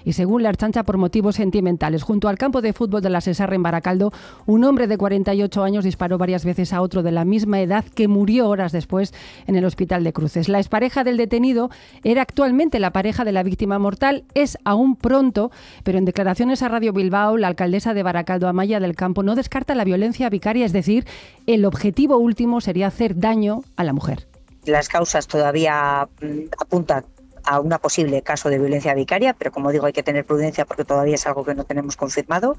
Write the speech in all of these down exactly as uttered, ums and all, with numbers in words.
y, según la Ertzaintza, por motivos sentimentales. Junto al campo de fútbol de la Sesarre en Baracaldo, un hombre de cuarenta y ocho años disparó varias veces a otro de la misma edad que murió horas después en el hospital de Cruces. La expareja del detenido era actualmente la pareja de la víctima mortal. Es aún pronto, pero en declaraciones a Radio Bilbao, la alcaldesa de Baracaldo, Amaya del Campo, no descarta la violencia vicaria, es decir, el objetivo último sería hacer daño a la mujer. Las causas todavía apuntan a un posible caso de violencia vicaria, pero como digo, hay que tener prudencia porque todavía es algo que no tenemos confirmado.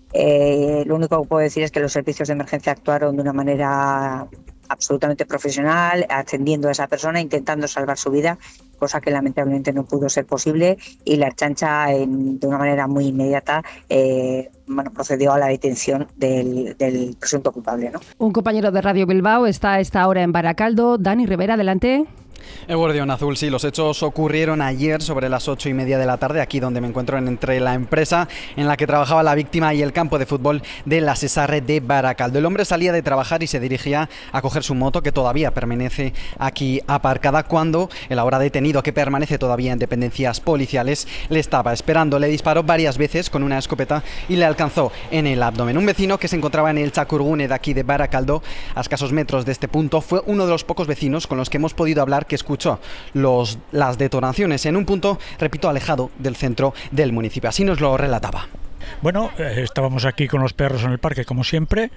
Eh, lo único que puedo decir es que los servicios de emergencia actuaron de una manera absolutamente profesional, atendiendo a esa persona, intentando salvar su vida, cosa que lamentablemente no pudo ser posible, y la Ertzaintza, en, de una manera muy inmediata, eh, bueno, procedió a la detención del, del presunto culpable, ¿no? Un compañero de Radio Bilbao está a esta hora en Baracaldo. Dani Rivera, adelante. El Guardián Azul, sí, los hechos ocurrieron ayer sobre las ocho y media de la tarde, aquí donde me encuentro, entre la empresa en la que trabajaba la víctima y el campo de fútbol de la Sesarre de Baracaldo. El hombre salía de trabajar y se dirigía a coger su moto, que todavía permanece aquí aparcada, cuando el ahora detenido, que permanece todavía en dependencias policiales, le estaba esperando. Le disparó varias veces con una escopeta y le alcanzó en el abdomen. Un vecino que se encontraba en el Txakurgune de aquí de Baracaldo, a escasos metros de este punto, fue uno de los pocos vecinos con los que hemos podido hablar que escuchó los, las detonaciones en un punto, repito, alejado del centro del municipio. Así nos lo relataba. Bueno, eh, estábamos aquí con los perros en el parque como siempre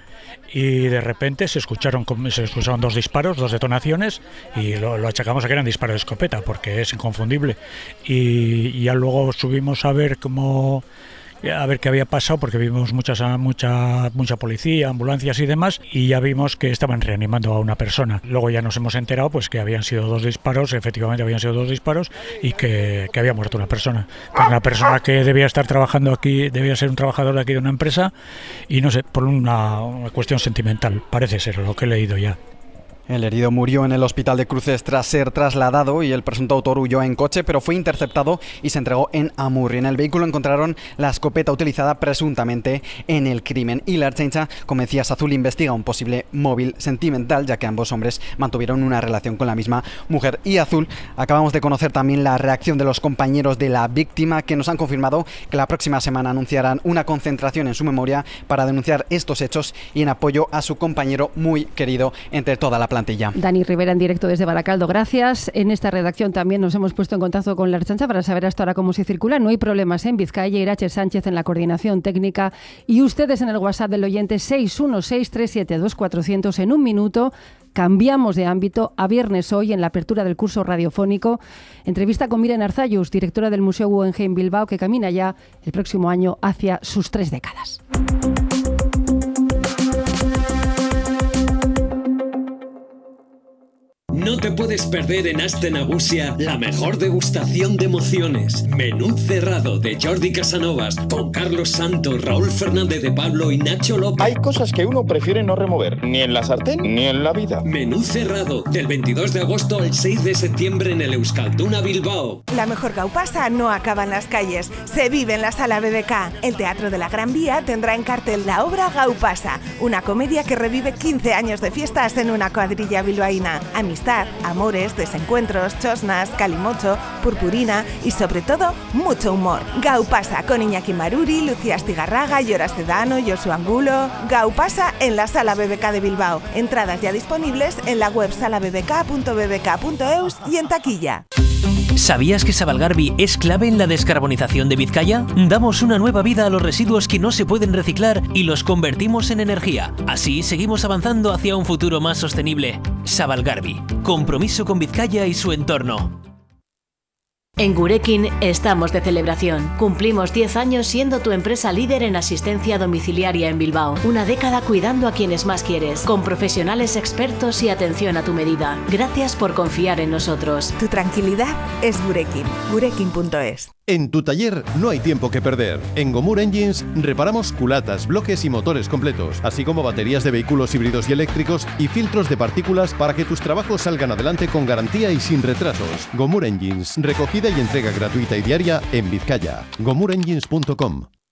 y de repente se escucharon se escucharon dos disparos, dos detonaciones, y lo, lo achacamos a que eran disparos de escopeta porque es inconfundible, y, y ya luego subimos a ver cómo a ver qué había pasado, porque vimos muchas, mucha, mucha policía, ambulancias y demás, y ya vimos que estaban reanimando a una persona. Luego ya nos hemos enterado pues que habían sido dos disparos, efectivamente habían sido dos disparos, y que, que había muerto una persona. Pues una persona que debía estar trabajando aquí, debía ser un trabajador de aquí de una empresa, y no sé, por una, una cuestión sentimental, parece ser lo que he leído ya. El herido murió en el hospital de Cruces tras ser trasladado, y el presunto autor huyó en coche, pero fue interceptado y se entregó en Amurrio. En el vehículo encontraron la escopeta utilizada presuntamente en el crimen, y la Ertzaintza, como decías, Azul, investiga un posible móvil sentimental, ya que ambos hombres mantuvieron una relación con la misma mujer. Y Azul, acabamos de conocer también la reacción de los compañeros de la víctima, que nos han confirmado que la próxima semana anunciarán una concentración en su memoria para denunciar estos hechos y en apoyo a su compañero muy querido entre toda la plantilla. Dani Rivera, en directo desde Baracaldo, gracias. En esta redacción también nos hemos puesto en contacto con la Ertzaintza para saber hasta ahora cómo se circula. No hay problemas en Vizcaya. Irache Sánchez en la coordinación técnica, y ustedes en el WhatsApp del oyente seis uno seis tres siete dos cuatro cero cero. En un minuto cambiamos de ámbito a viernes hoy, en la apertura del curso radiofónico. Entrevista con Miren Arzallus, directora del Museo Guggenheim Bilbao, que camina ya el próximo año hacia sus tres décadas. No te puedes perder en Aste Nagusia la mejor degustación de emociones. Menú cerrado de Jordi Casanovas con Carlos Santos, Raúl Fernández de Pablo y Nacho López. Hay cosas que uno prefiere no remover, ni en la sartén ni en la vida. Menú cerrado del veintidós de agosto al seis de septiembre en el Euskalduna Bilbao. La mejor gaupasa no acaba en las calles, se vive en la Sala B B K. El Teatro de la Gran Vía tendrá en cartel la obra Gaupasa, una comedia que revive quince años de fiestas en una cuadrilla bilbaína. Amistad, amores, desencuentros, chosnas, calimocho, purpurina y sobre todo mucho humor. Gaupasa con Iñaki Maruri, Lucía Astigarraga, Llora Sedano, Josu Angulo. Gaupasa en la Sala B B K de Bilbao. Entradas ya disponibles en la web sala b b k punto b b k punto e u s y en taquilla. ¿Sabías que Sabalgarbi es clave en la descarbonización de Vizcaya? Damos una nueva vida a los residuos que no se pueden reciclar y los convertimos en energía. Así seguimos avanzando hacia un futuro más sostenible. Sabalgarbi, compromiso con Vizcaya y su entorno. En Gurekin estamos de celebración. Cumplimos diez años siendo tu empresa líder en asistencia domiciliaria en Bilbao. Una década cuidando a quienes más quieres, con profesionales expertos y atención a tu medida. Gracias por confiar en nosotros. Tu tranquilidad es Gurekin. Gurekin punto es. En tu taller no hay tiempo que perder. En Gomur Engines reparamos culatas, bloques y motores completos, así como baterías de vehículos híbridos y eléctricos y filtros de partículas para que tus trabajos salgan adelante con garantía y sin retrasos. Gomur Engines, recogida y entrega gratuita y diaria en Vizcaya. gomur engines punto com.